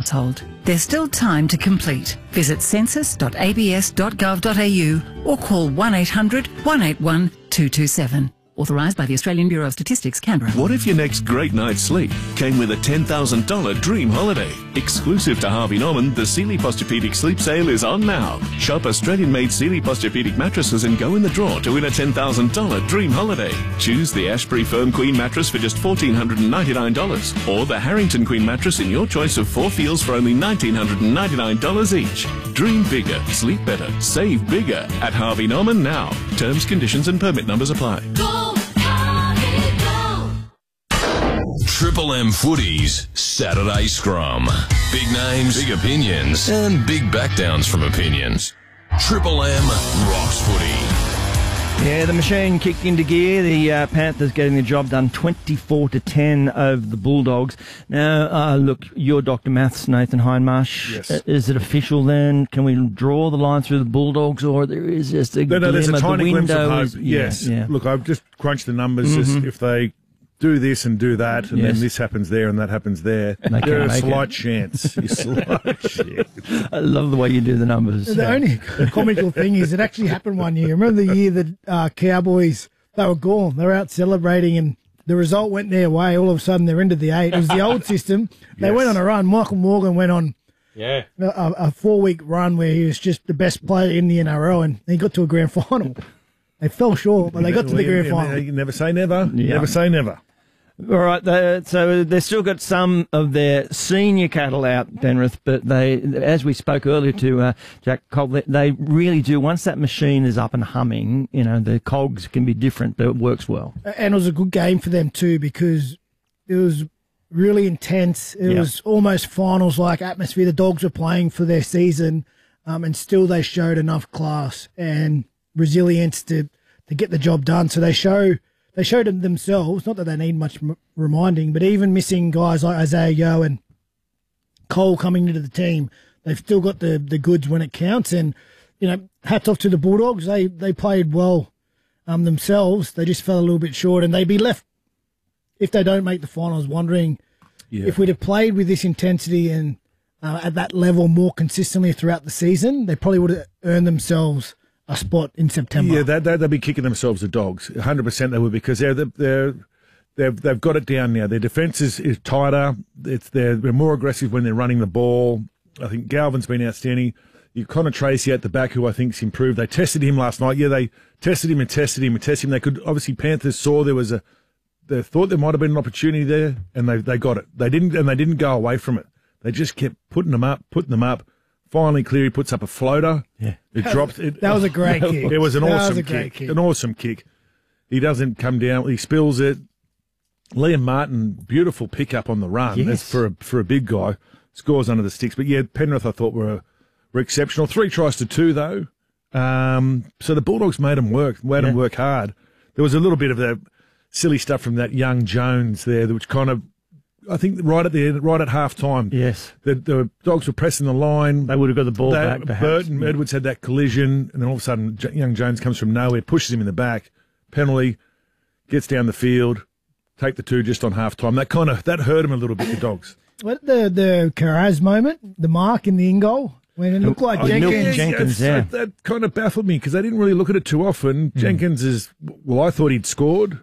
household. There's still time to complete. Visit census.abs.gov.au or call 1800 181 227. Authorised by the Australian Bureau of Statistics, Canberra. What if your next great night's sleep came with a $10,000 dream holiday? Exclusive to Harvey Norman, the Sealy Posturepedic Sleep Sale is on now. Shop Australian-made Sealy Posturepedic mattresses and go in the draw to win a $10,000 dream holiday. Choose the Ashbury Firm Queen mattress for just $1,499 or the Harrington Queen mattress in your choice of 4 feels for only $1,999 each. Dream bigger, sleep better, save bigger at Harvey Norman now. Terms, conditions and permit numbers apply. Triple M Footy's Saturday Scrum. Big names, big opinions, and big backdowns from opinions. Triple M rocks footy. Yeah, the machine kicked into gear. The Panthers getting the job done 24-10 over the Bulldogs. Now, look, you're Dr. Maths, Nathan Hindmarsh. Yes. Is it official then? Can we draw the line through the Bulldogs, or there is just a No, there's a glimmer? tiny The glimpse of window hope. is- Yes. Yeah. Look, I've just crunched the numbers. Just if they do this and do that, and Yes. then this happens there and that happens there, They there's a can't make slight chance. A slight chance. I love the way you do the numbers. The only comical thing is it actually happened one year. Remember the year that Cowboys, they were gone. They were out celebrating and the result went their way. All of a sudden they're into the 8. It was the old system. They went on a run. Michael Morgan went on a 4-week run where he was just the best player in the NRL and he got to a grand final. They fell short, but they got to the grand final. You never say never. Yeah. Never say never. All right, so they've still got some of their senior cattle out, Penrith, but they, as we spoke earlier to Jack Cobb, they really do, once that machine is up and humming, you know, the cogs can be different, but it works well. And it was a good game for them too because it was really intense. It was almost finals-like atmosphere. The Dogs were playing for their season, and still they showed enough class and resilience to get the job done. So they showed them themselves, not that they need much reminding, but even missing guys like Isaiah Yeo and Cole coming into the team, they've still got the goods when it counts. And, you know, hats off to the Bulldogs. They played well themselves. They just fell a little bit short, and they'd be left, if they don't make the finals, wondering if we'd have played with this intensity and at that level more consistently throughout the season, they probably would have earned themselves a spot in September. Yeah, they'd be kicking themselves the dogs. 100% they would, because they've got it down now. Their defence is tighter. They're more aggressive when they're running the ball. I think Galvin's been outstanding. You've Connor Tracy at the back, who I think's improved. They tested him last night. Yeah, they tested him. They could, obviously, Panthers saw they thought there might have been an opportunity there, and they got it. They didn't go away from it. They just kept putting them up. Finally, Cleary puts up a floater. Yeah. It drops. That was a great kick. It was an awesome kick. kick. An awesome kick. He doesn't come down. He spills it. Liam Martin, beautiful pickup on the run. Yes. That's for a big guy. Scores under the sticks. But yeah, Penrith I thought were exceptional. 3 tries to 2 though. So the Bulldogs made them work hard. There was a little bit of the silly stuff from that young Jones there, which kind of, I think right at half time. Yes. The Dogs were pressing the line. They would have got the ball back, perhaps. Burton Edwards had that collision, and then all of a sudden, young Jones comes from nowhere, pushes him in the back, penalty, gets down the field, take the 2 just on half time. That hurt him a little bit, the Dogs. What the Carraz moment, the mark in the in goal, when it looked like Jenkins. That kind of baffled me because they didn't really look at it too often. Jenkins I thought he'd scored.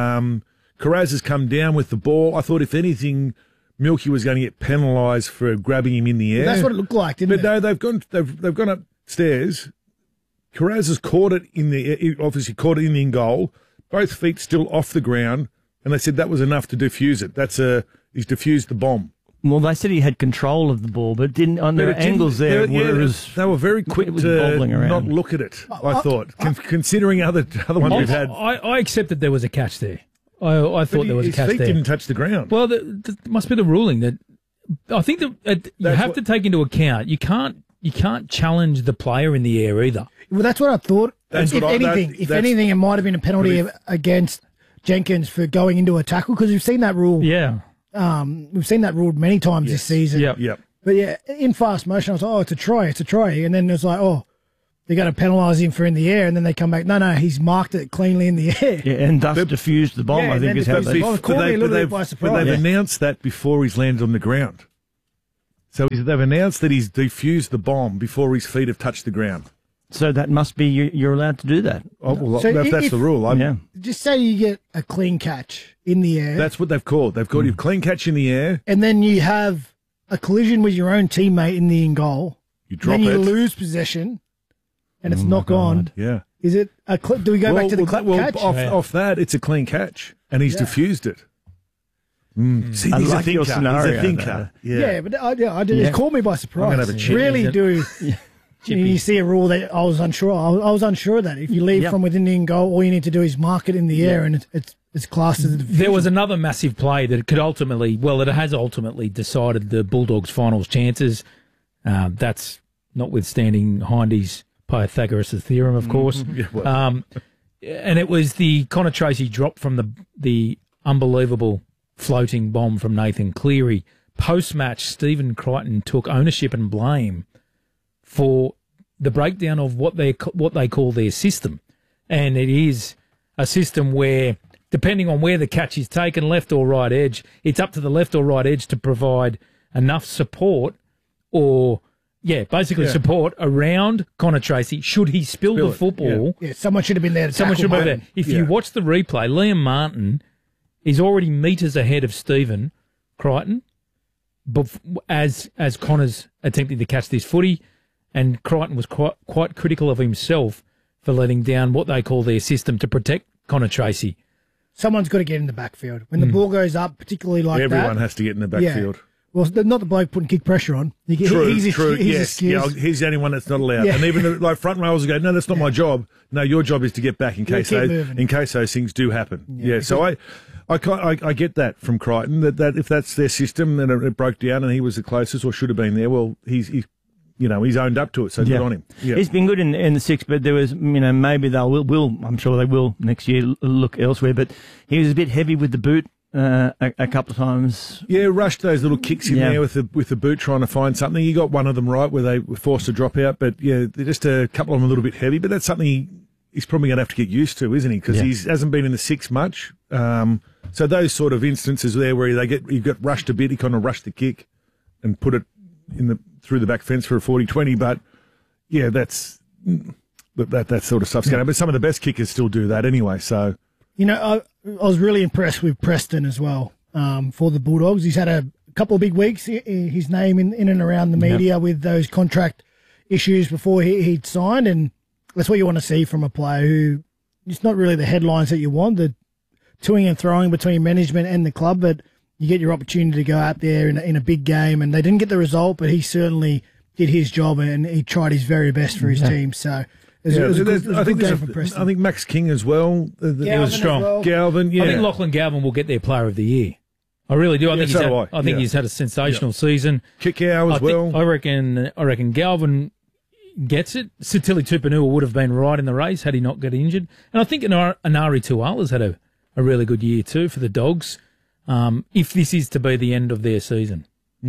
Carraz has come down with the ball. I thought, if anything, Milky was going to get penalised for grabbing him in the air. That's what it looked like, didn't it? But no, they've gone upstairs. Carraz has caught it obviously caught it in the in goal. Both feet still off the ground, and they said that was enough to defuse it. He's defused the bomb. Well, they said he had control of the ball, but didn't on the angles there. They were very quick to not look at it. I thought, considering other ones we've had. I accept that there was a catch there. I thought there was a catch there. His feet didn't touch the ground. Well, there must be the ruling that I think that you have to take into account. You can't challenge the player in the air either. Well, that's what I thought. If anything, it might have been a penalty against Jenkins for going into a tackle, because we've seen that rule. Yeah. We've seen that ruled many times this season. Yep. But yeah, in fast motion, I was like, oh, it's a try. And then it's like, oh, they're going to penalise him for in the air, and then they come back, no, he's marked it cleanly in the air. Yeah, and thus diffused the bomb, I think is how they... Caught me a little bit by surprise. But they've announced that before he's landed on the ground. So they've announced that he's defused the bomb before his feet have touched the ground. So that must be you're allowed to do that. Oh, well, So that's if- the rule. Yeah. Just say you get a clean catch in the air, That's what they've called. They've called you clean catch in the air. and then you have a collision with your own teammate in the in goal. You drop then you it. lose possession, and it's not gone. Yeah. Is it a do we go back to the club catch? Off that, it's a clean catch, and he's diffused it. See, I he's like a your thinker. scenario, He's a thinker. Yeah, but I did. It caught me by surprise. I'm gonna have a chip. Really do. You see a rule that I was unsure. I was unsure that if you leave from within the in goal, all you need to do is mark it in the air, and it's classed as a defeat. There was another massive play that could ultimately, well, it has ultimately decided the Bulldogs' finals chances. That's notwithstanding Hindy's Pythagoras' theorem, of course. And it was the Connor Tracy drop from the unbelievable floating bomb from Nathan Cleary. Post-match, Stephen Crichton took ownership and blame for the breakdown of what they call their system. And it is a system where, depending on where the catch is taken, left or right edge, it's up to the left or right edge to provide enough support or, support around Connor Tracy should he spill the football. Yeah, someone should have been there to Someone tackle should have been him. there. If you watch the replay, Liam Martin is already metres ahead of Stephen Crichton as Connor's attempting to catch this footy, and Crichton was quite critical of himself for letting down what they call their system to protect Connor Tracy. Someone's got to get in the backfield. When the ball goes up, particularly like Everyone that. has to get in the backfield. Well, not the bloke putting kick pressure on. True. He's Yes. excused. Yeah, he's the only one that's not allowed. Yeah. And even the front rows will go, no, that's not my job. No, your job is to get back in case keep moving. those things do happen. Yeah. So I get that from Crichton that if that's their system and it broke down and he was the closest or should have been there, well, he's owned up to it. So good on him. Yeah. He's been good in the six, but there was, maybe they will. I'm sure they will next year look elsewhere. But he was a bit heavy with the boot a couple of times. Yeah, rushed those little kicks in there with the boot trying to find something. He got one of them right where they were forced to drop out, but yeah, just a couple of them a little bit heavy. But that's something he's probably going to have to get used to, isn't he? Because he hasn't been in the six much. So those sort of instances there where you got rushed a bit, he kind of rushed the kick and put it through the back fence for a 40-20. But yeah, that sort of stuff's going to. But some of the best kickers still do that anyway. So. I was really impressed with Preston as well for the Bulldogs. He's had a couple of big weeks, his name in and around the media with those contract issues before he'd signed, and that's what you want to see from a player who, it's not really the headlines that you want, the toing and throwing between management and the club, but you get your opportunity to go out there in a big game, and they didn't get the result, but he certainly did his job and he tried his very best for his team, so... It was a good game for Preston. I think Max King as well. He was strong. Galvin, yeah. I think Lachlan Galvin will get their Player of the Year. I really do. I think he's had a sensational season. Kickout as well. I reckon Galvin gets it. Sitili Tupanua would have been right in the race had he not got injured. And I think Anari Tuala's had a really good year too for the Dogs. If this is to be the end of their season.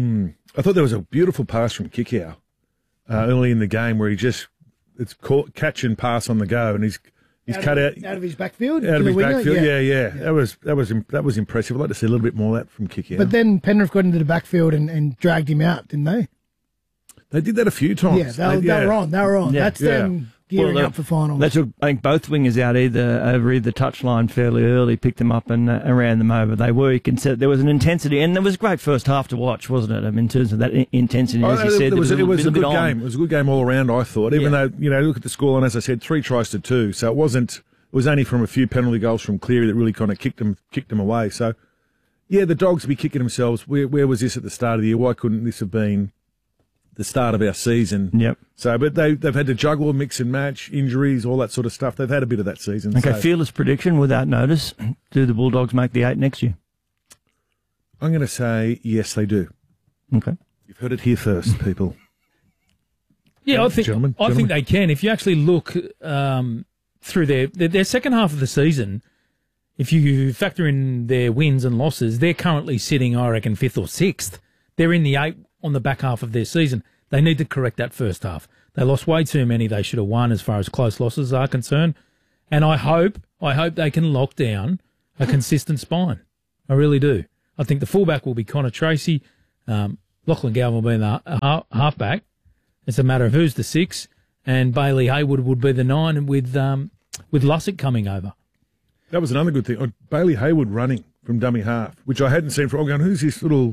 I thought there was a beautiful pass from Kickout early in the game where it's caught, catch and pass on the go, and he's cut out of his backfield. Out of his backfield, yeah. That was impressive. I'd like to see a little bit more of that from Kickout. But then Penrith got into the backfield and dragged him out, didn't they? They did that a few times. Yeah, they were on. Yeah. That's them gearing up for finals. They took, I think, both wingers out over the touchline fairly early, picked them up and ran them over. You can see there was an intensity, and it was a great first half to watch, wasn't it? I mean, in terms of that intensity, as you said, it was a good bit on. game. It was a good game all around, I thought. Even though look at the scoreline, as I said, 3-2, so it wasn't. It was only from a few penalty goals from Cleary that really kind of kicked them away. So, yeah, the Dogs be kicking themselves. Where was this at the start of the year? Why couldn't this have been the start of our season? Yep. So, but they've had to juggle, mix and match, injuries, all that sort of stuff. They've had a bit of that season. Okay, so. fearless prediction without notice. Do the Bulldogs make the 8 next year? I'm going to say yes, they do. Okay. You've heard it here first, people. Yeah, I think Gentlemen. they can. If you actually look through their second half of the season, if you factor in their wins and losses, they're currently sitting, I reckon, 5th or 6th. They're in the 8 on the back half of their season. They need to correct that first half. They lost way too many they should have won as far as close losses are concerned. And I hope they can lock down a consistent spine. I really do. I think the fullback will be Connor Tracy. Lachlan Galvin will be the halfback. It's a matter of who's the 6, and Bailey Hayward would be the 9, with Lussick coming over. That was another good thing. Bailey Hayward running from dummy half, which I hadn't seen for. I'm going, who's this little,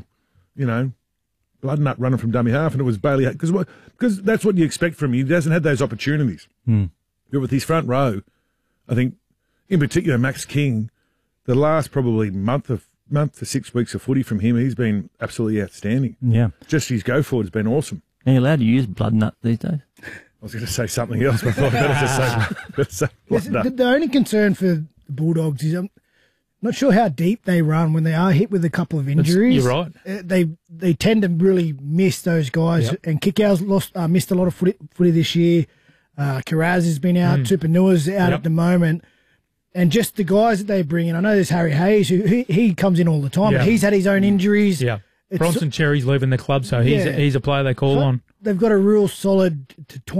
blood nut running from dummy half? And it was Bailey, because that's what you expect from him. He hasn't had those opportunities. But with his front row, I think, in particular, Max King, the last probably month to 6 weeks of footy from him, he's been absolutely outstanding. Yeah. Just his go forward has been awesome. Are you allowed to use blood nut these days? I was going to say something else, but I thought better say blood nut. The only concern for the Bulldogs is I'm not sure how deep they run when they are hit with a couple of injuries. You're right. They tend to really miss those guys. Yep. And Kikau's missed a lot of footy this year. Kiraz has been out. Tupanua's out at the moment. And just the guys that they bring in, I know there's Harry Hayes, who he comes in all the time, but he's had his own injuries. Yeah. Bronson Cherry's leaving the club, so he's a player they call on. They've got a real solid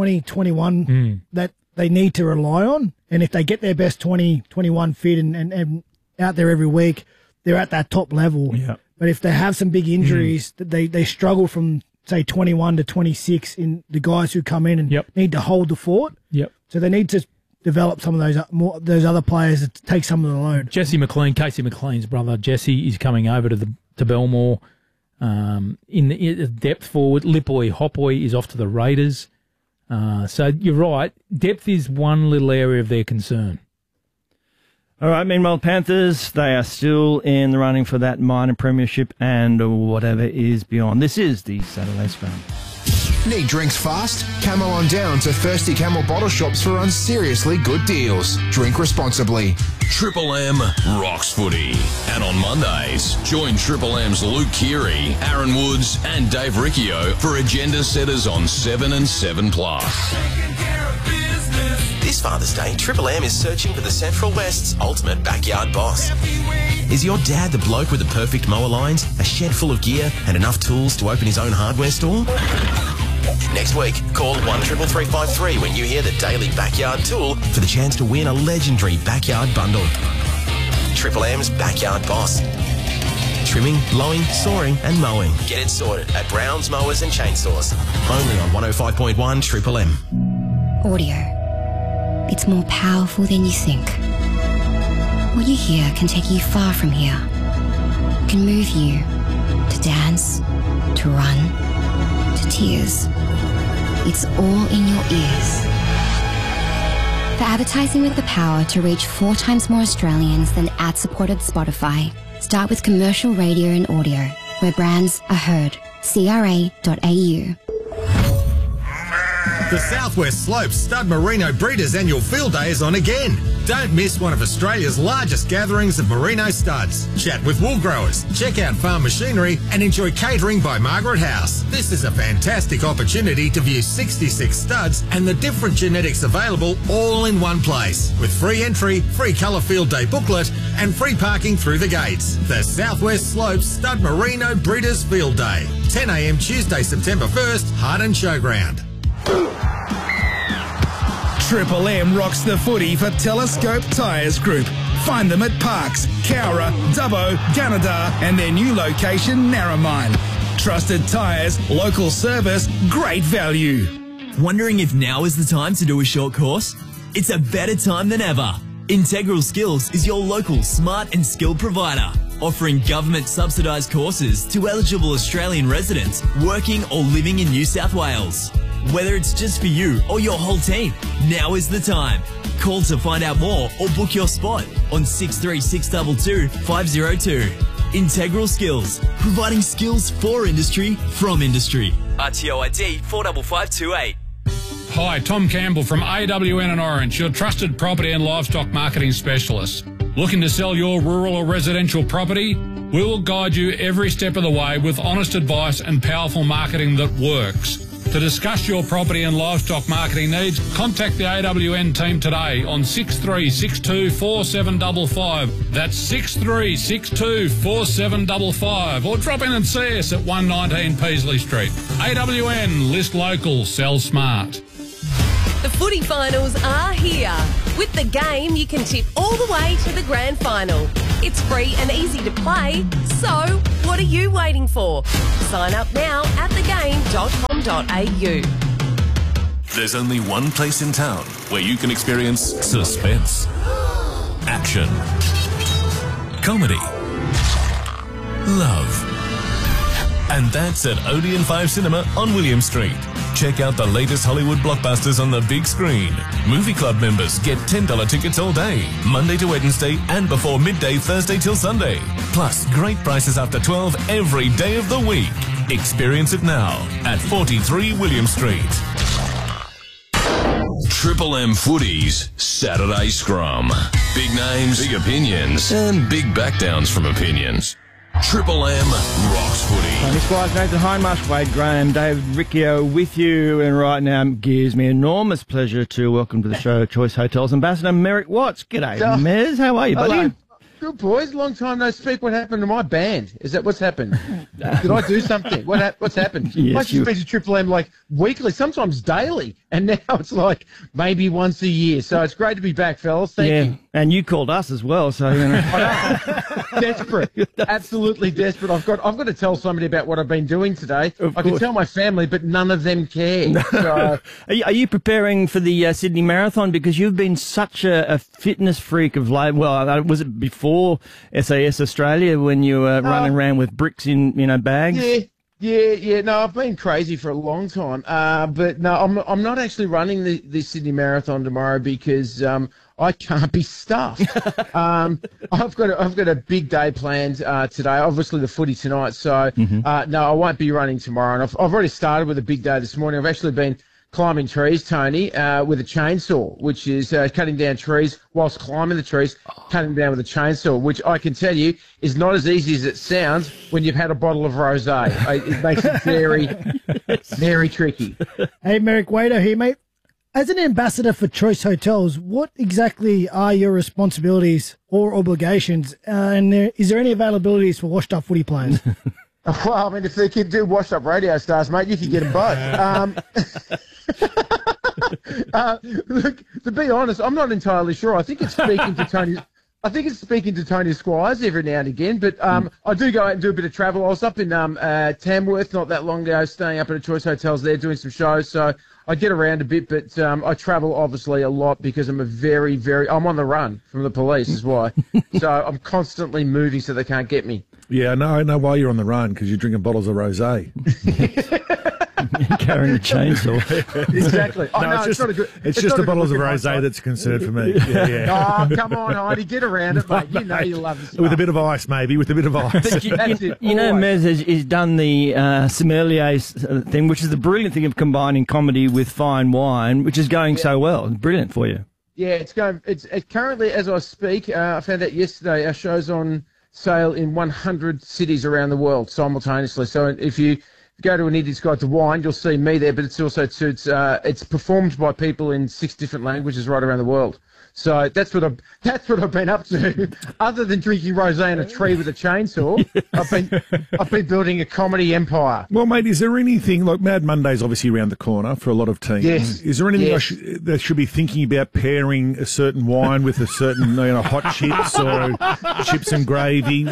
2021 that they need to rely on. And if they get their best 21 fit and out there every week, they're at that top level. Yeah. But if they have some big injuries, they struggle from, say, 21 to 26 in the guys who come in and need to hold the fort. Yep. So they need to develop some of those other players to take some of the load. Jesse McLean, Casey McLean's brother, Jesse, is coming over to Belmore. In the depth forward, Lipoi Hopoi is off to the Raiders. So you're right. Depth is one little area of their concern. All right, meanwhile, Panthers, they are still in the running for that minor premiership and whatever is beyond. This is the Saturday Scrum. Need drinks fast? Camel on down to Thirsty Camel bottle shops for unseriously good deals. Drink responsibly. Triple M rocks footy. And on Mondays, join Triple M's Luke Keary, Aaron Woods and Dave Riccio for agenda setters on 7 and 7+. This Father's Day, Triple M is searching for the Central West's ultimate backyard boss. Is your dad the bloke with the perfect mower lines, a shed full of gear and enough tools to open his own hardware store? Next week, call 133353 when you hear the daily backyard tool for the chance to win a legendary backyard bundle. Triple M's Backyard Boss. Trimming, blowing, sawing and mowing. Get it sorted at Brown's Mowers and Chainsaws. Only on 105.1 Triple M. Audio. It's more powerful than you think. What you hear can take you far from here. It can move you to dance, to run, to tears. It's all in your ears. For advertising with the power to reach 4 times more Australians than ad-supported Spotify, start with commercial radio and audio, where brands are heard. CRA.au. The Southwest Slopes Stud Merino Breeders Annual Field Day is on again. Don't miss one of Australia's largest gatherings of merino studs. Chat with wool growers, check out farm machinery and enjoy catering by Margaret House. This is a fantastic opportunity to view 66 studs and the different genetics available all in one place. With free entry, free colour field day booklet and free parking through the gates. The Southwest Slopes Stud Merino Breeders Field Day. 10 a.m. Tuesday, September 1st, Hardin Showground. Triple M rocks the footy for Telescope Tyres Group. Find them at Parks, Cowra, Dubbo, Gunnedah and their new location, Narromine. Trusted tyres, local service, great value. Wondering if now is the time to do a short course? It's a better time than ever. Integral Skills is your local smart and skilled provider, offering government subsidised courses to eligible Australian residents working or living in New South Wales. Whether it's just for you or your whole team, now is the time. Call to find out more or book your spot on 6362 502. Integral Skills, providing skills for industry from industry. RTO ID 45528. Hi, Tom Campbell from AWN and Orange, your trusted property and livestock marketing specialist. Looking to sell your rural or residential property? We will guide you every step of the way with honest advice and powerful marketing that works. To discuss your property and livestock marketing needs, contact the AWN team today on 6362 4755. That's 6362 4755. Or drop in and see us at 119 Peasley Street. AWN, list local, sell smart. The footy finals are here. With the game, you can tip all the way to the grand final. It's free and easy to play, so what What are you waiting for? Sign up now at thegame.com.au. There's only one place in town where you can experience suspense, action, comedy, love. And that's at Odeon 5 Cinema on William Street. Check out the latest Hollywood blockbusters on the big screen. Movie Club members get $10 tickets all day, Monday to Wednesday and before midday Thursday till Sunday. Plus, great prices after 12 every day of the week. Experience it now at 43 William Street. Triple M Footy's Saturday Scrum. Big names, big opinions, and big backdowns from opinions. Triple M rocks footy. Tony Squires, Nathan Hindmarsh, Wade Graham, David Riccio with you. And right now it gives me enormous pleasure to welcome to the show Choice Hotels Ambassador Merrick Watts. G'day, Mez. How are you, buddy? Hello. Good, boys. Long time no speak. What happened to my band? Is that what's happened? Did I do something? What's happened? Yes, I used to speak to Triple M like weekly, sometimes daily, and now it's like maybe once a year. So it's great to be back, fellas. Thank you. And you called us as well, so you know. Desperate, absolutely desperate. I've got to tell somebody about what I've been doing today. I can tell my family, but none of them care. So, are you preparing for the Sydney Marathon? Because you've been such a fitness freak of late. Well, was it before SAS Australia when you were running around with bricks in bags? Yeah. No, I've been crazy for a long time. But no, I'm not actually running the Sydney Marathon tomorrow because I can't be stuffed. I've got a big day planned today. Obviously the footy tonight. So no, I won't be running tomorrow. And I've already started with a big day this morning. I've actually been climbing trees, Tony, with a chainsaw, which is cutting down trees whilst climbing the trees, cutting down with a chainsaw, which I can tell you is not as easy as it sounds when you've had a bottle of rosé. It makes it very, very tricky. Hey, Merrick Wader here, mate. As an ambassador for Choice Hotels, what exactly are your responsibilities or obligations? And is there any availabilities for washed-up footy players? Well, I mean, if they could do washed-up radio stars, mate, you could get them both. Look, to be honest, I'm not entirely sure. I think it's speaking to Tony. I think it's speaking to Tony Squires every now and again. But I do go out and do a bit of travel. I was up in Tamworth not that long ago, staying up at a Choice Hotels there, doing some shows. So I get around a bit, but I travel obviously a lot because I'm I'm on the run from the police, is why. So I'm constantly moving so they can't get me. Yeah, I know why you're on the run, because you're drinking bottles of rosé. Carrying a chainsaw. Exactly. Oh, no, it's just the bottles of rosé that's a concern for me. Yeah. Oh, come on, Heidi, get around it, mate. You know you love this stuff. With a bit of ice, maybe. With a bit of ice. But you know, Mez has done the sommelier thing, which is the brilliant thing of combining comedy with fine wine, which is going so well. It's brilliant for you. Yeah, it's going. It's currently, as I speak, I found out yesterday, our show's on sale in 100 cities around the world simultaneously. So if you go to an Indian's Guide to Wine, you'll see me there, but it's also it's performed by people in 6 different languages right around the world. So that's what I've been up to. Other than drinking rosé in a tree with a chainsaw, I've been building a comedy empire. Well, mate, is there anything like Mad Monday's obviously around the corner for a lot of teams? Yes. Is there anything they should be thinking about pairing a certain wine with a certain hot chips or chips and gravy?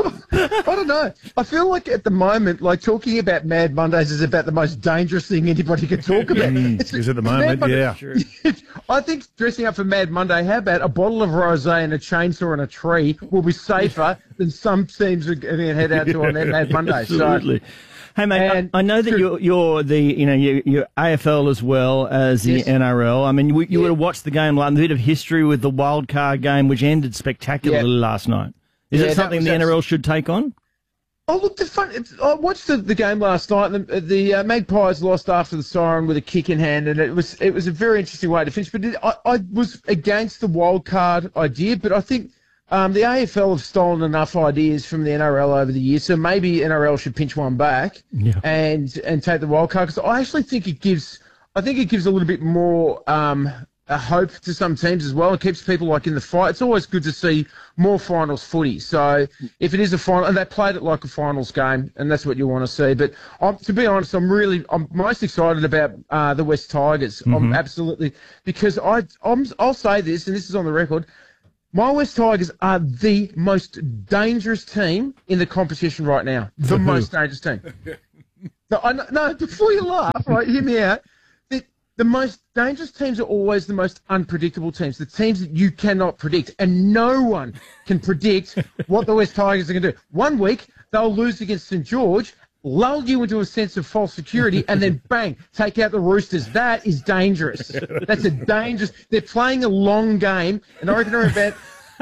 I don't know. I feel like at the moment, like talking about Mad Mondays is about the most dangerous thing anybody can talk about. Because at the moment, yeah. I think dressing up for Mad Monday, how about a bottle of rosé and a chainsaw and a tree will be safer than some teams are going to head out to on their Mad Monday. Absolutely. Hey mate, I know that you're you're AFL as well as the NRL. I mean, you would have watched the game, like a bit of history with the wild card game, which ended spectacularly last night. Is it something the NRL should take on? Oh, look, I watched the game last night. The Magpies lost after the siren with a kick in hand, and it was a very interesting way to finish. But I was against the wild card idea, but I think the AFL have stolen enough ideas from the NRL over the years, so maybe NRL should pinch one back and take the wild card, because I actually think it gives a little bit more a hope to some teams as well. It keeps people like in the fight. It's always good to see more finals footy. So if it is a final, and they played it like a finals game, and that's what you want to see. But to be honest, I'm most excited about the West Tigers. I'm absolutely, because I'll say this, and this is on the record. My West Tigers are the most dangerous team in the competition right now. The most dangerous team. No, before you laugh, right, hear me out. The most dangerous teams are always the most unpredictable teams, the teams that you cannot predict, and no one can predict what the West Tigers are going to do. 1 week, they'll lose against St George, lull you into a sense of false security, and then bang, take out the Roosters. That is dangerous. That's a dangerous. They're playing a long game, and I reckon about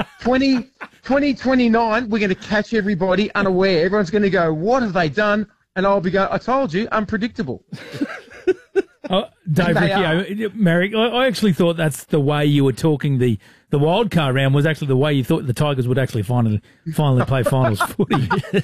2029, we're going to catch everybody unaware. Everyone's going to go, what have they done? And I'll be going, I told you, unpredictable. Dave Riccio, Merrick, I actually thought that's the way you were talking. The wild card round was actually the way you thought the Tigers would actually finally play finals footy.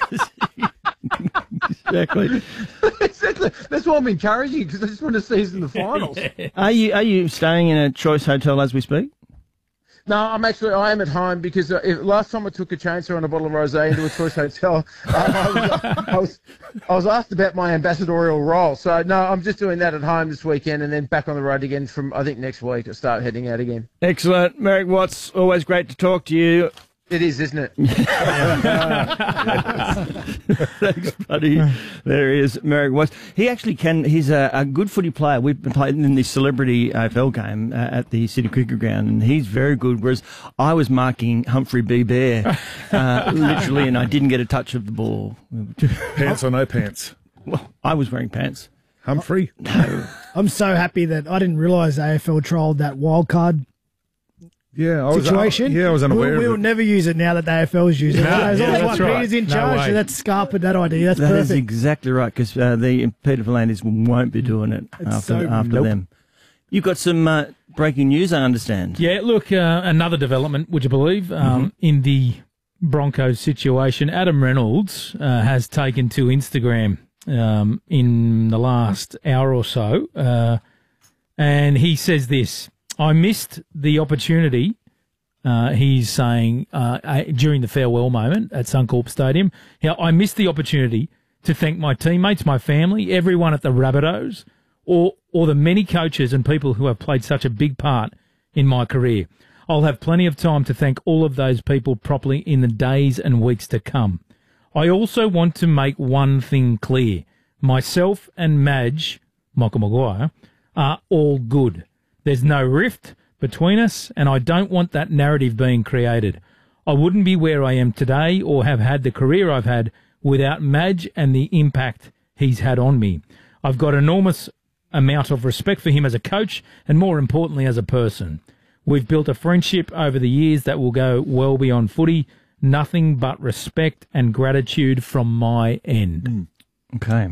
Exactly. Exactly. That's why I'm encouraging you, because I just want to see us in the finals. Are you staying in a Choice Hotel as we speak? No, I am at home because last time I took a chainsaw and a bottle of rosé into a Choice Hotel, I was asked about my ambassadorial role. So, no, I'm just doing that at home this weekend and then back on the road again from, I think, next week. I'll start heading out again. Excellent. Merrick Watts, always great to talk to you. It is, isn't it? Thanks, buddy. There he is, Merrick Watts. He actually he's a good footy player. We've been playing in the celebrity AFL game at the City Cricket Ground, and he's very good, whereas I was marking Humphrey B. Bear, literally, and I didn't get a touch of the ball. Pants or no pants? Well, I was wearing pants. Humphrey? No. I'm so happy that I didn't realise AFL trialled that wild card situation. I was unaware of it. We'll never use it now that the AFL's using it. As long as Peter's in charge, so that's scarpered that idea. That's perfect. That is exactly right, because Peter V'landys won't be doing it after them. You've got some breaking news, I understand. Yeah, look, another development, would you believe, in the Broncos situation. Adam Reynolds has taken to Instagram in the last hour or so, and he says this: I missed the opportunity, he's saying, during the farewell moment at Suncorp Stadium. I missed the opportunity to thank my teammates, my family, everyone at the Rabbitohs, or the many coaches and people who have played such a big part in my career. I'll have plenty of time to thank all of those people properly in the days and weeks to come. I also want to make one thing clear. Myself and Madge, Michael Maguire, are all good. There's no rift between us, and I don't want that narrative being created. I wouldn't be where I am today or have had the career I've had without Madge and the impact he's had on me. I've got enormous amount of respect for him as a coach and, more importantly, as a person. We've built a friendship over the years that will go well beyond footy. Nothing but respect and gratitude from my end. Okay.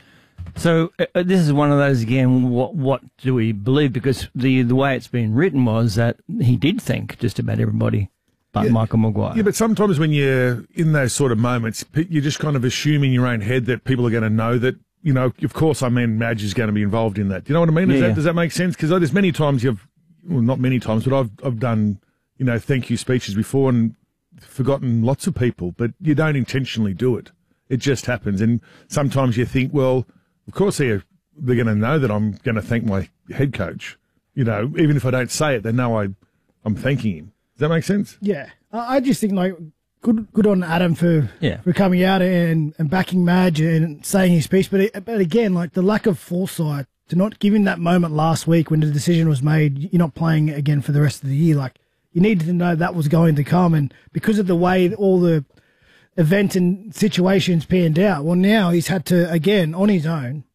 So this is one of those, again, what do we believe? Because the way it's been written was that he did think just about everybody but Michael Maguire. Yeah, but sometimes when you're in those sort of moments, you're just kind of assuming in your own head that people are going to know that, you know, of course, Madge is going to be involved in that. Do you know what I mean? Does that make sense? Because there's many times not many times, but I've done, you know, thank you speeches before and forgotten lots of people, but you don't intentionally do it. It just happens. And sometimes you think, well, of course they're going to know that I'm going to thank my head coach. You know, even if I don't say it, they know I'm thanking him. Does that make sense? Yeah. I just think, like, good on Adam for coming out and backing Madge and saying his piece. But again, like, the lack of foresight to not give him that moment last week when the decision was made, you're not playing again for the rest of the year. Like, you needed to know that was going to come. And because of the way all the event and situations panned out, well, now he's had to, again, on his own,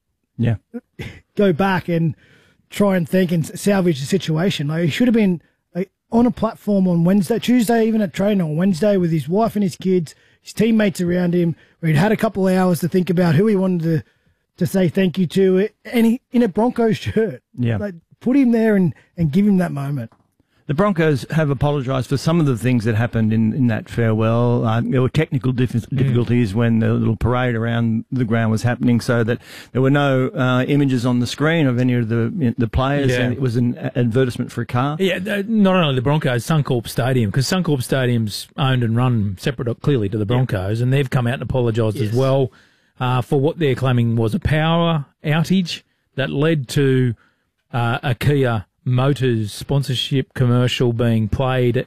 go back and try and think and salvage the situation. Like, he should have been on a platform on Tuesday, even at training on Wednesday with his wife and his kids, his teammates around him, where he'd had a couple of hours to think about who he wanted to say thank you to, and he in a Broncos shirt. Yeah. Like, put him there and give him that moment. The Broncos have apologised for some of the things that happened in that farewell. There were technical difficulties when the little parade around the ground was happening, so that there were no images on the screen of any of the players, and it was an advertisement for a car. Yeah, not only the Broncos, Suncorp Stadium, because Suncorp Stadium's owned and run separate, clearly, to the Broncos, and they've come out and apologised as well for what they're claiming was a power outage that led to a Kia Motors sponsorship commercial being played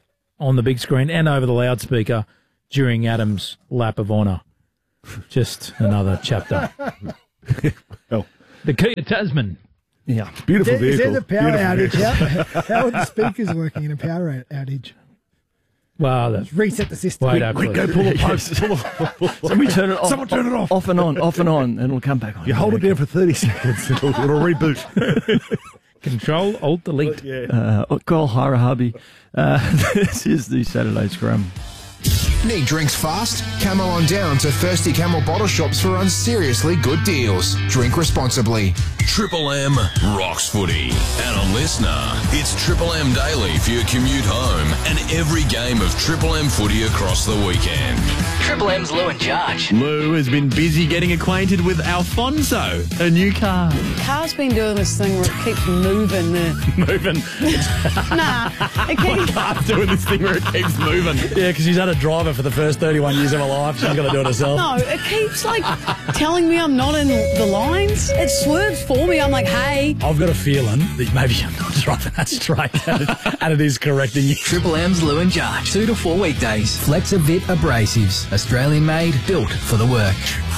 on the big screen and over the loudspeaker during Adam's lap of honour. Just another chapter. Well, the Kia Tasman. Yeah. Beautiful Is vehicle. there the power Beautiful outage? vehicle. How are the speakers working in a power outage? Well, that's Reset the system. Wait, Quick, go pull the post. Somebody turn it off. Someone turn it off. Off and on, and it'll come back on. You hold it down for 30 seconds, it'll reboot. Control, Alt, Delete. Call Harahabi. This is the Saturday Scrum. Need drinks fast? Camel on down to Thirsty Camel bottle shops for unseriously good deals. Drink responsibly. Triple M rocks footy. And a listener, it's Triple M Daily for your commute home and every game of Triple M footy across the weekend. Triple M's Lou in charge. Lou has been busy getting acquainted with Alfonso, a new car. Car's been doing this thing where it keeps moving. Moving. Nah, it keeps... Car's doing this thing where it keeps moving. Yeah, because she's had a driver for the first 31 years of her life. She's got to do it herself. No, it keeps like telling me I'm not in the lines. It swerves for me. I'm like, hey. I've got a feeling that maybe I'm not driving that straight and it is correcting you. Triple M's Lou in charge. 2 to 4 weekdays. Flexavit Abrasives. Australian made, built for the work.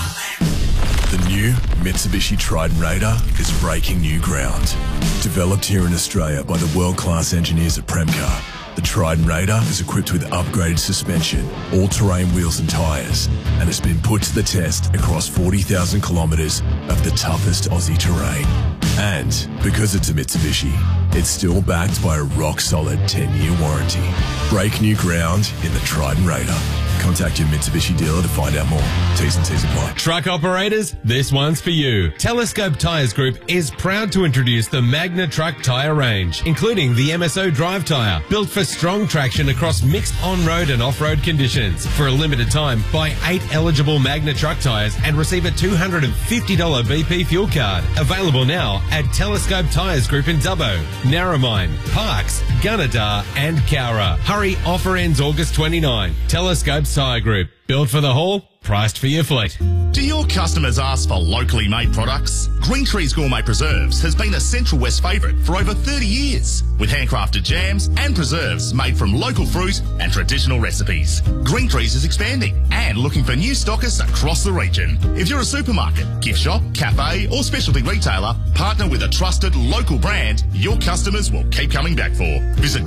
The new Mitsubishi Triton Raider is breaking new ground. Developed here in Australia by the world-class engineers at Premcar, the Triton Raider is equipped with upgraded suspension, all-terrain wheels and tyres, and has been put to the test across 40,000 kilometres of the toughest Aussie terrain. And because it's a Mitsubishi, it's still backed by a rock-solid 10-year warranty. Break new ground in the Triton Raider. Contact your Mitsubishi dealer to find out more. T's and C's apply. Truck operators, this one's for you. Telescope Tyres Group is proud to introduce the Magna Truck tyre range, including the MSO drive tyre, built for strong traction across mixed on-road and off-road conditions. For a limited time, buy 8 eligible Magna Truck tyres and receive a $250 BP fuel card. Available now at Telescope Tyres Group in Dubbo, Narromine, Parkes, Gunnedah and Cowra. Hurry, offer ends August 29. Telescope Tyre Group. Built for the haul, priced for your fleet. Do your customers ask for locally made products? Green Trees Gourmet Preserves has been a Central West favourite for over 30 years, with handcrafted jams and preserves made from local fruit and traditional recipes. Green Trees is expanding and looking for new stockists across the region. If you're a supermarket, gift shop, cafe or specialty retailer, partner with a trusted local brand your customers will keep coming back for. Visit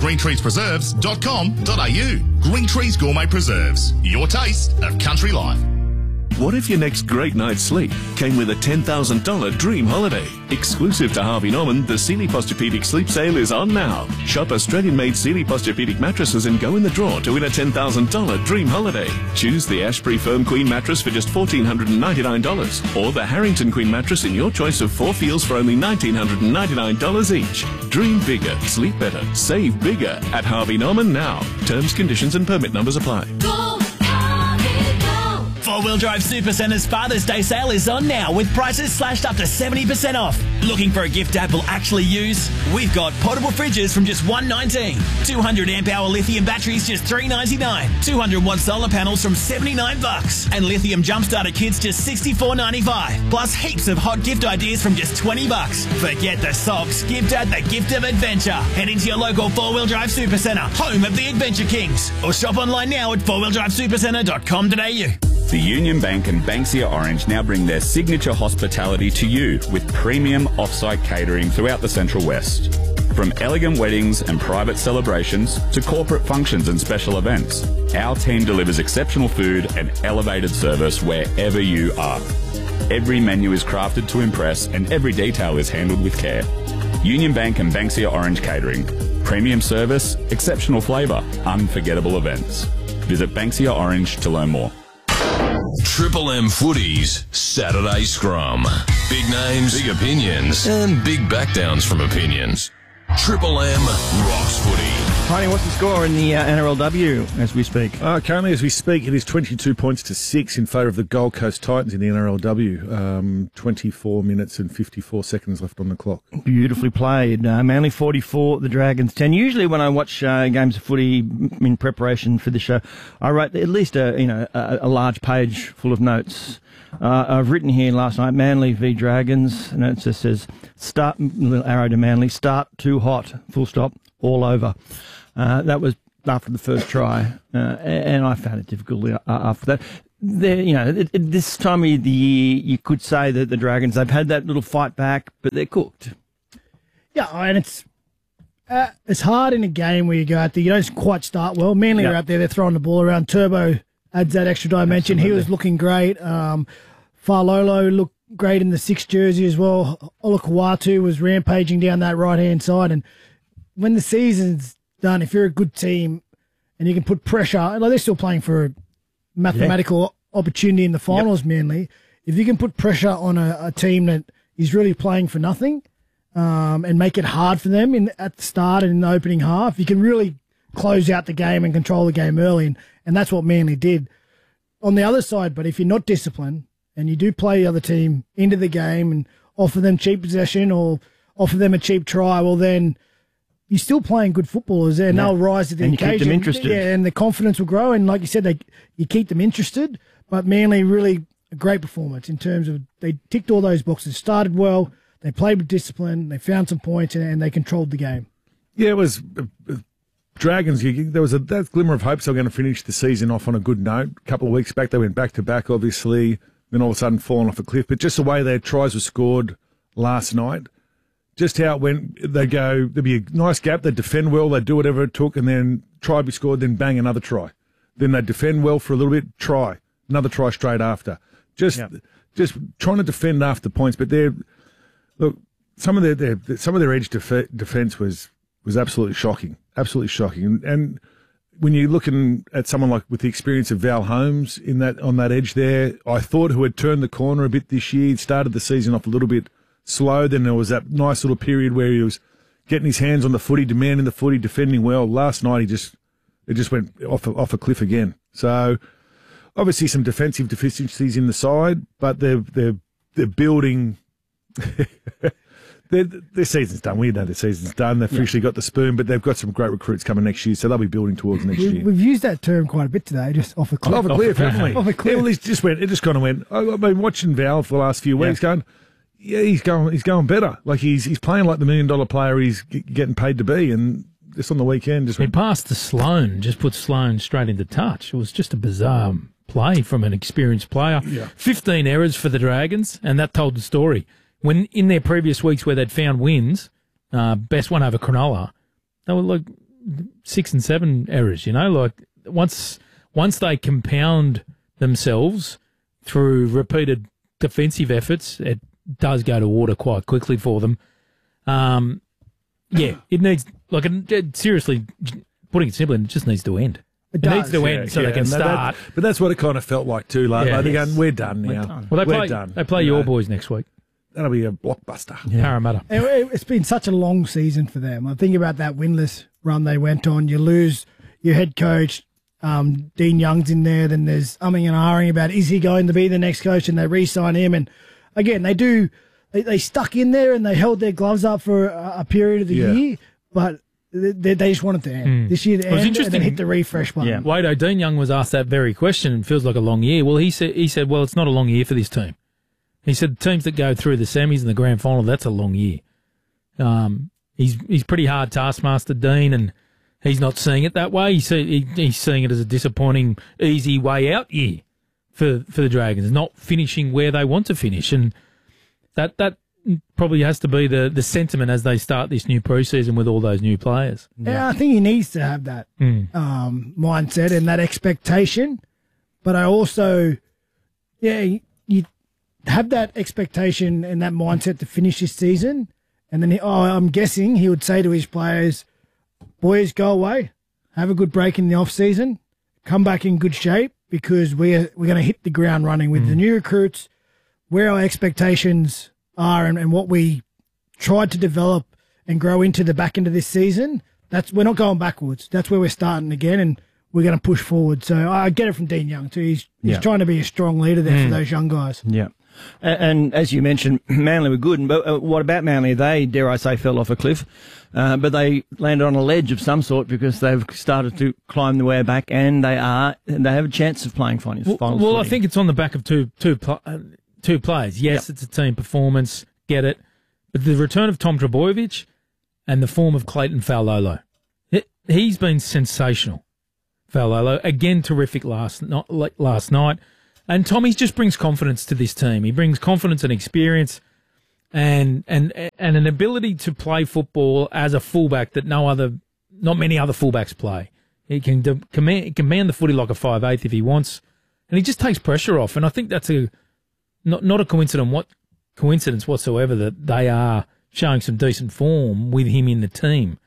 greentreespreserves.com.au. Green Trees Gourmet Preserves, your taste of country life. What if your next great night's sleep came with a $10,000 dream holiday? Exclusive to Harvey Norman, the Sealy Posturepedic Sleep Sale is on now. Shop Australian-made Sealy Posturepedic mattresses and go in the draw to win a $10,000 dream holiday. Choose the Ashbury Firm Queen mattress for just $1,499 or the Harrington Queen mattress in your choice of 4 feels for only $1,999 each. Dream bigger, sleep better, save bigger at Harvey Norman now. Terms, conditions and permit numbers apply. Four-Wheel Drive Supercenter's Father's Day sale is on now with prices slashed up to 70% off. Looking for a gift Dad will actually use? We've got portable fridges from just $119, 200 amp hour lithium batteries just $399, 200 watt solar panels from $79, and lithium jump starter kits just $64.95. Plus heaps of hot gift ideas from just $20. Forget the socks, give Dad the gift of adventure. Head into your local 4-Wheel Drive Supercenter, home of the Adventure Kings, or shop online now at 4wheeldrivesupercenter.com.au. The Union Bank and Banksia Orange now bring their signature hospitality to you with premium off-site catering throughout the Central West. From elegant weddings and private celebrations to corporate functions and special events, our team delivers exceptional food and elevated service wherever you are. Every menu is crafted to impress and every detail is handled with care. Union Bank and Banksia Orange Catering. Premium service, exceptional flavour, unforgettable events. Visit Banksia Orange to learn more. Triple M Footy's Saturday Scrum. Big names, big opinions, and big backdowns from opinions. Triple M rocks footy. Tony, what's the score in the NRLW as we speak? Currently, as we speak, it is 22 points to 6 in favour of the Gold Coast Titans in the NRLW. 24 minutes and 54 seconds left on the clock. Beautifully played. Manly 44, the Dragons 10. Usually when I watch games of footy in preparation for the show, I write at least a large page full of notes. I've written here last night, Manly v Dragons, and it just says, start, little arrow to Manly, start too hot, full stop, all over. That was after the first try, and I found it difficult after that. This time of the year, you could say that the Dragons, they've had that little fight back, but they're cooked. Yeah, and it's hard in a game where you go out there, you don't quite start well. Manly are out there, they're throwing the ball around. Turbo adds that extra dimension. Absolutely. He was looking great. Farlolo looked great in the 6 jersey as well. Olakawatu was rampaging down that right-hand side. And when the season's done, if you're a good team and you can put pressure, like they're still playing for a mathematical opportunity in the finals, Manly. If you can put pressure on a team that is really playing for nothing and make it hard for them at the start and in the opening half, you can really close out the game and control the game early. And that's what Manly did. On the other side, but if you're not disciplined and you do play the other team into the game and offer them cheap possession or offer them a cheap try, well, then you're still playing good footballers there, and they'll rise to the occasion. And you keep them interested. Yeah, and the confidence will grow. And like you said, you keep them interested. But Manly, really a great performance in terms of they ticked all those boxes, started well, they played with discipline, they found some points, and they controlled the game. Yeah, it was Dragons. There was that glimmer of hope they were going to finish the season off on a good note. A couple of weeks back, they went back-to-back, obviously, then all of a sudden fallen off a cliff. But just the way their tries were scored last night, just how it went, there'd be a nice gap, they'd defend well, they'd do whatever it took, and then try be scored, then bang, another try. Then they'd defend well for a little bit, try, another try straight after. Just trying to defend after points, but some of their edge defence was absolutely shocking, and when you're looking at someone like with the experience of Val Holmes on that edge there, I thought who had turned the corner a bit this year, started the season off a little bit slow. Then there was that nice little period where he was getting his hands on the footy, demanding the footy, defending well. Last night it just went off a cliff again. So obviously some defensive deficiencies in the side, but they're building. Their season's done. We know their season's done. They've officially got the spoon, but they've got some great recruits coming next year, so they'll be building towards next year. We've used that term quite a bit today, just off a cliff. Off a cliff, haven't we? Off a cliff. Yeah, well, it just kind of went. I've been watching Val for the last few weeks, going, yeah, he's going better. Like he's playing like the $1 million player he's getting paid to be, and just on the weekend, he passed to Sloan, just put Sloan straight into touch. It was just a bizarre play from an experienced player. Yeah. 15 errors for the Dragons, and that told the story. When in their previous weeks where they'd found wins, best one over Cronulla, they were like 6 and 7 errors. Like once they compound themselves through repeated defensive efforts, it does go to water quite quickly for them. It needs seriously putting it simply, it just needs to end. It needs to end so they can start. But that's what it kind of felt like too. They're going, we're done now. Well, they play your boys next week. That'll be a blockbuster. Parramatta. It's been such a long season for them. I think about that winless run they went on. You lose your head coach, Dean Young's in there. Then there's umming and ahhing about is he going to be the next coach, and they re-sign him. And again, they stuck in there and they held their gloves up for a period of the year, but they just wanted to end. This year to end and then hit the refresh button. Yeah. Wado, Dean Young was asked that very question and feels like a long year. Well, he said, well, it's not a long year for this team. He said teams that go through the semis and the grand final, that's a long year. He's pretty hard taskmaster, Dean, and he's not seeing it that way. He's seeing it as a disappointing, easy way out year for the Dragons, not finishing where they want to finish. And that probably has to be the sentiment as they start this new preseason with all those new players. Yeah, I think he needs to have that mindset and that expectation. But I also, you have that expectation and that mindset to finish this season. And then I'm guessing he would say to his players, boys, go away, have a good break in the off-season, come back in good shape because we're going to hit the ground running with the new recruits, where our expectations are and what we tried to develop and grow into the back end of this season. We're not going backwards. That's where we're starting again, and we're going to push forward. So I get it from Dean Young too. He's trying to be a strong leader there for those young guys. Yeah. And as you mentioned, Manly were good. But what about Manly? They, dare I say, fell off a cliff. But they landed on a ledge of some sort because they've started to climb the way back, and they have a chance of playing finals. Well, I think it's on the back of two players. Yes, it's a team performance. Get it. But the return of Tom Trbojevic and the form of Clayton Faulolo. He's been sensational, Failalo. Again, terrific last night. And Tommy just brings confidence to this team. He brings confidence and experience and an ability to play football as a fullback that not many other fullbacks play. He can command the footy like a 5'8" if he wants, and he just takes pressure off. And I think that's not a coincidence whatsoever that they are showing some decent form with him in the team.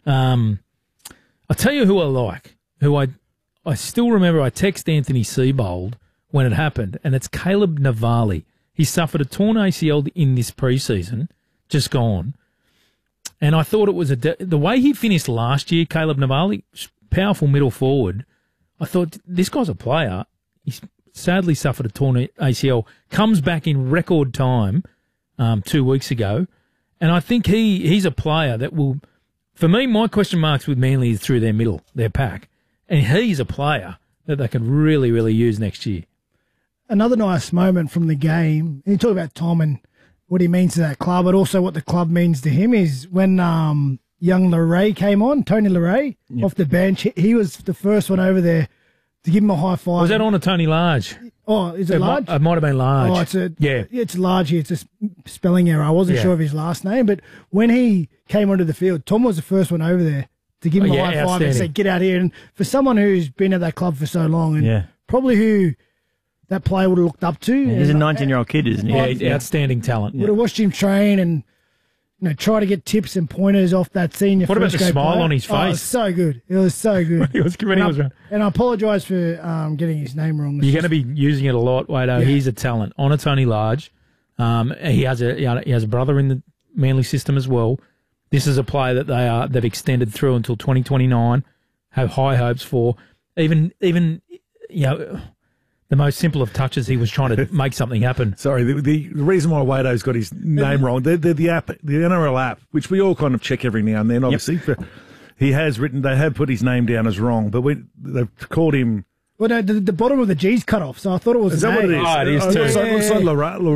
I'll tell you who I like, who I still remember. I text Anthony Seibold when it happened, and it's Caleb Navali. He suffered a torn ACL in this preseason, just gone. And I thought it was the way he finished last year, Caleb Navali, powerful middle forward. I thought, this guy's a player. He's sadly suffered a torn ACL, comes back in record time 2 weeks ago. And I think he's a player that will, for me, my question marks with Manly is through their middle, their pack. And he's a player that they can really, really use next year. Another nice moment from the game, you talk about Tom and what he means to that club, but also what the club means to him is when young Leray came on, Tony Leray, off the bench. He was the first one over there to give him a high five. Was that on a Tony Large? Oh, is it Large? It might have been Large. Oh, it's Large here. It's a spelling error. I wasn't sure of his last name, but when he came onto the field, Tom was the first one over there to give him a high five and say, get out here. And for someone who's been at that club for so long and probably who that player would have looked up to. He's a 19-year-old kid, isn't he? Yeah, outstanding talent. Would have watched him train and try to get tips and pointers off that senior. What about the smile on his face? Oh, it was so good. It was so good. He was around. And I apologise for getting his name wrong. You're going to be using it a lot, Wado. He's a talent. On a Tony Large. He has a brother in the Manly system as well. This is a player that they've extended through until 2029. Have high hopes for. Even the most simple of touches, he was trying to make something happen. Sorry, the reason why Wado's got his name wrong, the app, the NRL app, which we all kind of check every now and then, obviously. But they have put his name down as wrong, but they've called him. Well, no, the bottom of the G's cut off, so I thot it was. Is that what it is? Oh, it is too. Looks like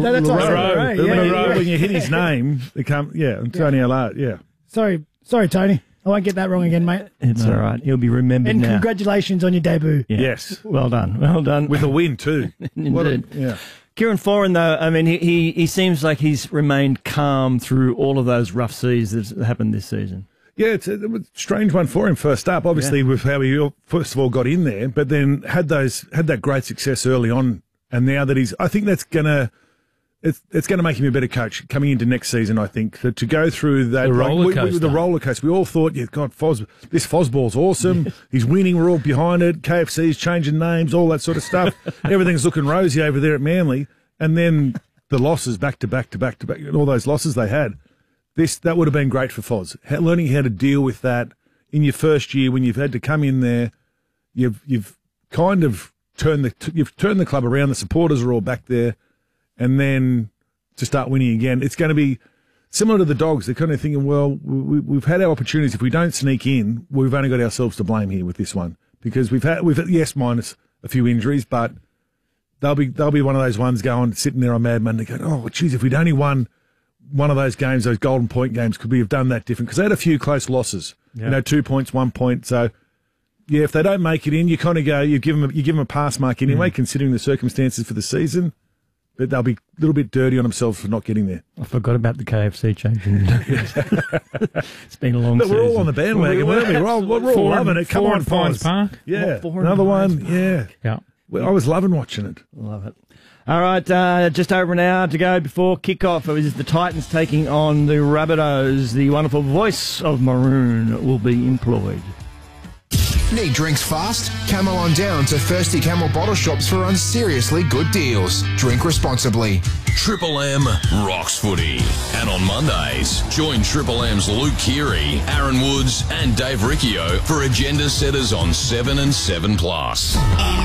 Lareau. When you hit his name, Antonio Lart. Sorry, Tony. I won't get that wrong again, mate. It's all right. He'll be remembered and now. And congratulations on your debut. Yeah. Yes. Well done. With a win, too. Indeed. Kieran Foran, though, I mean, he seems like he's remained calm through all of those rough seas that happened this season. Yeah, it's a strange one for him first up, obviously, with how he first of all got in there, but then had that great success early on. And now that I think that's going to... It's going to make him a better coach coming into next season, I think, to go through that the roller coaster. The roller coaster. We all thought, God, this Fosball's awesome. He's winning. We're all behind it. KFC's changing names, all that sort of stuff. Everything's looking rosy over there at Manly. And then the losses back to back, and all those losses they had. That would have been great for Foz. Learning how to deal with that in your first year when you've had to come in there, you've kind of turned the club around. The supporters are all back there. And then to start winning again, it's going to be similar to the Dogs. They're kind of thinking, well, we've had our opportunities. If we don't sneak in, we've only got ourselves to blame here with this one because we've had minus a few injuries, but they'll be one of those ones sitting there on Mad Monday, going, oh, geez, if we'd only won one of those games, those Golden Point games, could we have done that different? Because they had a few close losses, 2 points, 1 point. So if they don't make it in, you kind of go, you give them a pass mark anyway, considering the circumstances for the season. But they'll be a little bit dirty on themselves for not getting there. I forgot about the KFC changing. It's been a long season. We're all on the bandwagon, weren't we? We're all loving it. Come on, Foz. Park. Yeah, another one. Yeah. I was loving watching it. Love it. All right, just over an hour to go before kickoff. It was the Titans taking on the Rabbitohs. The wonderful voice of Maroon will be employed. Need drinks fast? Camel on down to Thirsty Camel bottle shops for unseriously good deals. Drink responsibly. Triple M rocks footy. And on Mondays, join Triple M's Luke Keary, Aaron Woods and Dave Riccio for agenda setters on 7 and 7 Plus.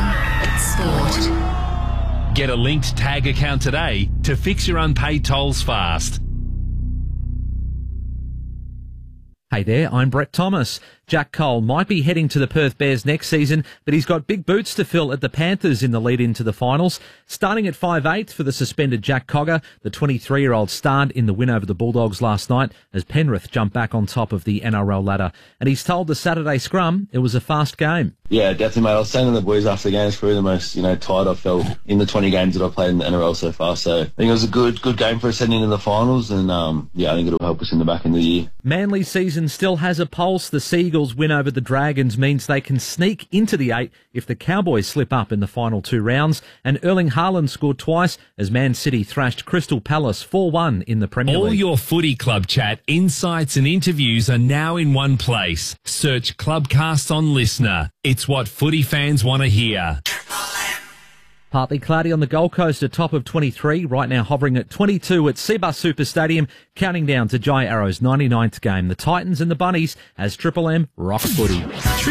Sport. Get a linked tag account today to fix your unpaid tolls fast. Hey there, I'm Brett Thomas. Jack Cole might be heading to the Perth Bears next season, but he's got big boots to fill at the Panthers in the lead into the finals. Starting at 5'8" for the suspended Jack Cogger, the 23-year-old starred in the win over the Bulldogs last night as Penrith jumped back on top of the NRL ladder. And he's told the Saturday Scrum it was a fast game. Yeah, definitely, mate. I was saying to the boys after the game, it's probably the most, tired I've felt in the 20 games that I've played in the NRL so far. So I think it was a good game for us heading into the finals, and I think it'll help us in the back end of the year. Manly's season still has a pulse. The Seagulls win over the Dragons means they can sneak into the 8 if the Cowboys slip up in the final 2 rounds. And Erling Haaland scored twice as Man City thrashed Crystal Palace 4-1 in the Premier League. All your footy club chat, insights and interviews are now in one place. Search Clubcast on Listener. It's what footy fans want to hear. Partly cloudy on the Gold Coast, a top of 23. Right now hovering at 22 at Cbus Super Stadium, counting down to Jai Arrow's 99th game. The Titans and the Bunnies as Triple M rocks footy.